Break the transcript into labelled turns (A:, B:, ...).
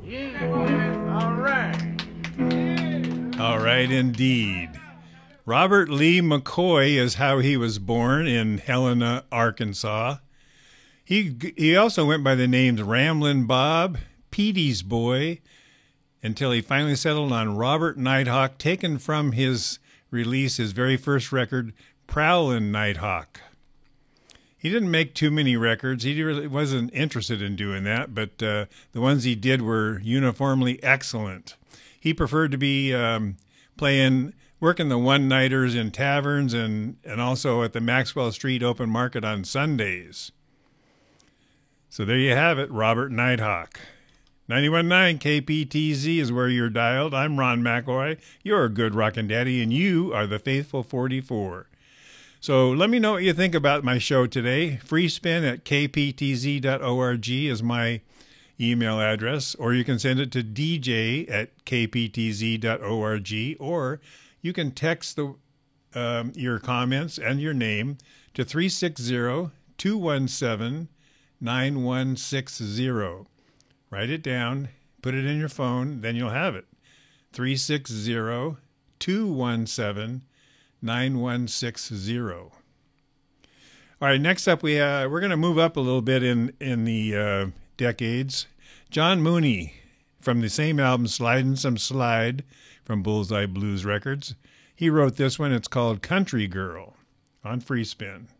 A: Yeah, all right.
B: All right, indeed. Robert Lee McCoy is how he was born in Helena, Arkansas. He also went by the names Ramblin' Bob, Petey's Boy, until he finally settled on Robert Nighthawk, taken from his release, his very first record, Prowlin' Nighthawk. He didn't make too many records. He really wasn't interested in doing that, but the ones he did were uniformly excellent. He preferred to be working the one-nighters in taverns and also at the Maxwell Street Open Market on Sundays. So there you have it, Robert Nighthawk. 91.9 KPTZ is where you're dialed. I'm Ron McElroy. You're a good rockin' daddy, and you are the Faithful 44. So let me know what you think about my show today. freespin@kptz.org is my email address, or you can send it to dj@kptz.org, or you can text your comments and your name to 360-217-9160. Write it down, put it in your phone, then you'll have it. 360-217-9160. All right, next up we're going to move up a little bit in the decades. John Mooney from the same album, Slidin' Some Slide, from Bullseye Blues Records. He wrote this one. It's called Country Girl on Free Spin.